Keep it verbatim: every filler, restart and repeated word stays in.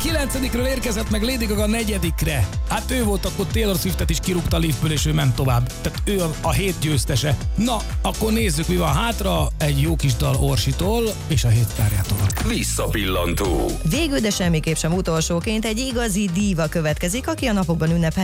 kilencedikről érkezett meg Lady Gaga negyedikre. Hát ő volt, akkor Taylor Swiftet is kirúgta a liftből, és ő ment tovább. Tehát ő a, a hét győztese. Na, akkor nézzük, mi van hátra. Egy jó kis dal Orsitól és a hét párjától. Visszapillantó. Végül, de semmiképp sem utolsóként egy igazi díva következik, aki a napokban ünnepel